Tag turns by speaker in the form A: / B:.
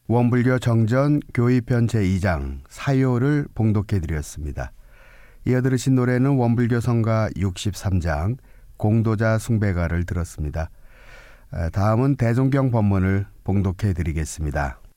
A: 원불교 정전 교의편 제2장 사요를 봉독해드렸습니다. 이어 들으신 노래는 원불교 성가 63장 공도자 숭배가를 들었습니다. 다음은 대종경 법문을 봉독해드리겠습니다.